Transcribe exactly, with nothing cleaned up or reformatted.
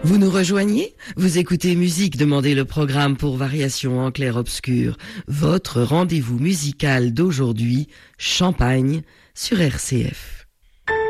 Vous nous rejoignez? Vous écoutez Musique, demandez le programme pour Variations en clair-obscur. Votre rendez-vous musical d'aujourd'hui, Champagne, sur R C F.